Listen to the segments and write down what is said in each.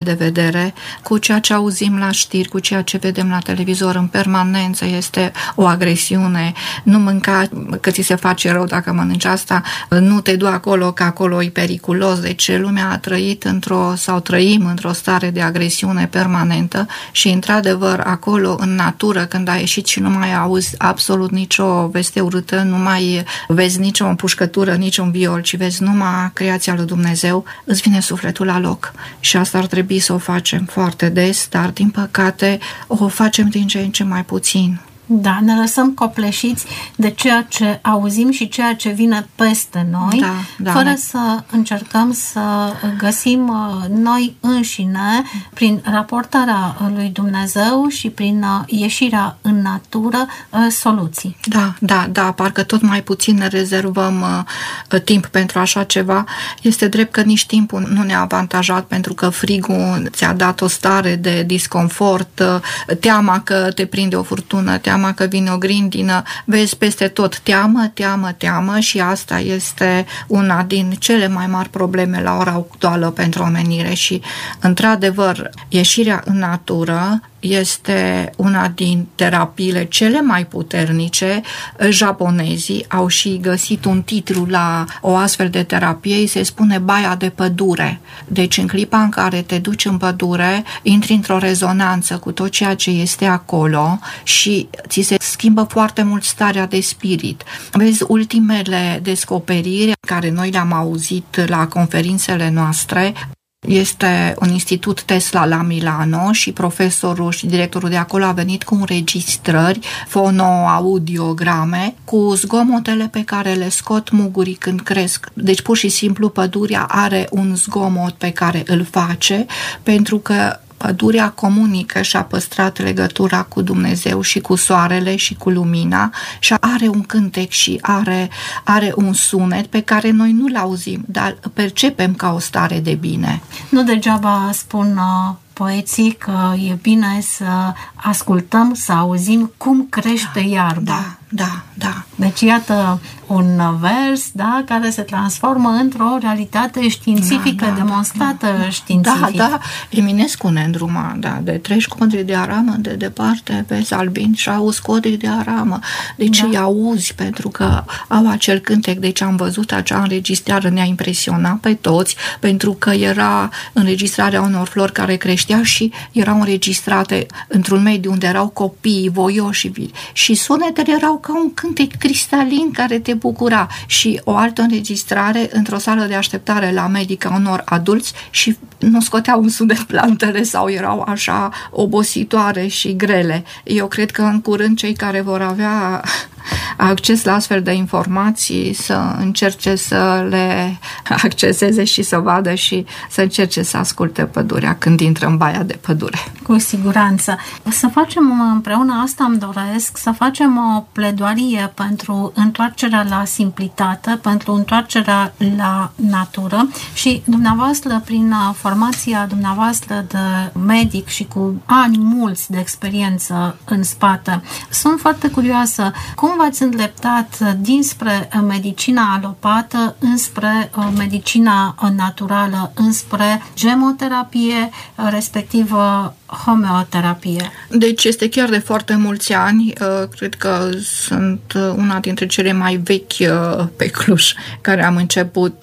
de vedere, cu ceea ce auzim la știri, cu ceea ce vedem la televizor în permanență, este o agresiune. Nu mânca că ți se face rău dacă mănânci asta, nu te du acolo că acolo e periculos. Deci lumea a trăit trăim într-o stare de agresiune permanentă și într-adevăr acolo în natură, când ai ieșit și nu mai auzi absolut nicio veste urâtă, nu mai vezi nicio împușcătură, niciun viol, ci vezi numai creația lui Dumnezeu, îți vine sufletul la loc. Și asta ar trebui să o facem foarte des, dar din păcate o facem din ce în ce mai puțin. Da, ne lăsăm copleșiți de ceea ce auzim și ceea ce vine peste noi, fără să încercăm să găsim noi înșine, prin raportarea lui Dumnezeu și prin ieșirea în natură, soluții. Da, parcă tot mai puțin ne rezervăm timp pentru așa ceva. Este drept că nici timpul nu ne-a avantajat, pentru că frigul ți-a dat o stare de disconfort, teama că te prinde o furtună, teama că vine o grindină, vezi peste tot teamă și asta este una din cele mai mari probleme la ora actuală pentru omenire și, într-adevăr, ieșirea în natură este una din terapiile cele mai puternice. Japonezii au și găsit un titlu la o astfel de terapie, se spune baia de pădure. Deci în clipa în care te duci în pădure, intri într-o rezonanță cu tot ceea ce este acolo și ți se schimbă foarte mult starea de spirit. Vezi, ultimele descoperiri care noi le-am auzit la conferințele noastre, este un institut Tesla la Milano și profesorul și directorul de acolo a venit cu înregistrări fono-audiograme cu zgomotele pe care le scot mugurii când cresc. Deci pur și simplu pădurea are un zgomot pe care îl face, pentru că pădurea comunică și a păstrat legătura cu Dumnezeu și cu soarele și cu lumina și are un cântec și are un sunet pe care noi nu-l auzim, dar percepem ca o stare de bine. Nu degeaba spun poeții că e bine să ascultăm, să auzim cum crește iarba. Da. Deci iată un vers, care se transformă într-o realitate științifică, demonstrată științific. Da. Eminescu ne îndruma, de treci codri de aramă, de departe vezi albini și auzi codri de aramă. Deci îi auzi pentru că au acel cântec. Deci am văzut acea înregistrare, ne-a impresionat pe toți, pentru că era înregistrarea unor flori care creșteau și erau înregistrate într-un mediu unde erau copii voioși și sunetele erau ca un cântec cristalin care te bucura. Și o altă înregistrare într-o sală de așteptare la medic a unor adulți și nu scoteau un sunet plantele sau erau așa obositoare și grele. Eu cred că în curând cei care vor avea acces la astfel de informații să încerce să le acceseze și să vadă și să încerce să asculte pădurea când intră în baia de pădure. Cu siguranță. Să facem împreună, asta îmi doresc, să facem o pledoarie pentru întoarcerea la simplitate, pentru întoarcerea la natură și dumneavoastră, prin formația dumneavoastră de medic și cu ani mulți de experiență în spate, sunt foarte curioasă cum v-ați îndreptat dinspre medicina alopată înspre medicina naturală, înspre gemoterapie, respectiv homeoterapie. Deci este chiar de foarte mulți ani, cred că sunt una dintre cele mai vechi pe Cluj care am început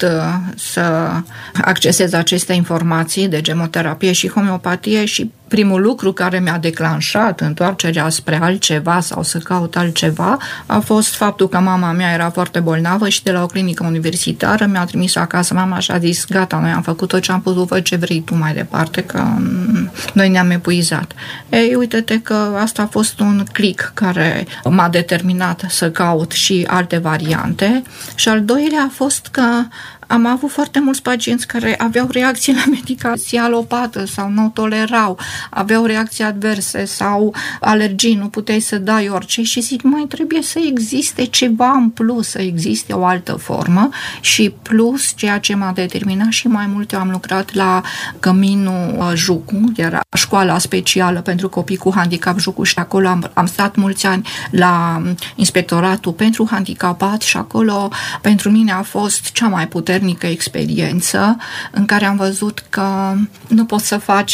să accesez aceste informații de gemoterapie și homeopatie și primul lucru care mi-a declanșat întoarcerea spre altceva sau să caut altceva a fost faptul că mama mea era foarte bolnavă și de la o clinică universitară mi-a trimis acasă mama și a zis gata, noi am făcut tot ce am putut, fă ce vrei tu mai departe, că noi ne-am epuizat. Ei, uite-te că asta a fost un click care m-a determinat să caut și alte variante și al doilea a fost că am avut foarte mulți pacienți care aveau reacții la medicație alopată sau nu tolerau, aveau reacții adverse sau alergii, nu puteai să dai orice și zic, mai trebuie să existe ceva în plus, să existe o altă formă și plus ceea ce m-a determinat și mai mult, eu am lucrat la Căminul Jucu, era școala specială pentru copii cu handicap Jucu și acolo am stat mulți ani la inspectoratul pentru handicapat și acolo pentru mine a fost cea mai puternică experiență în care am văzut că nu poți să faci